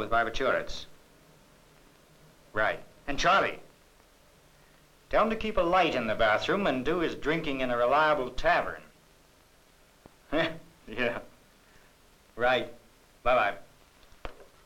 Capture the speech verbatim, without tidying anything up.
with barbiturates. Right. And Charlie, tell him to keep a light in the bathroom and do his drinking in a reliable tavern. Yeah.